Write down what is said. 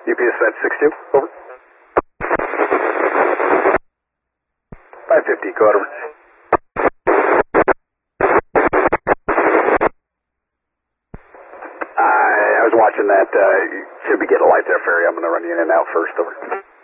UPS at 62, over. 550, go ahead, over. I was watching that. You should be getting a light there, Ferry. I'm going to run you in and out first, over.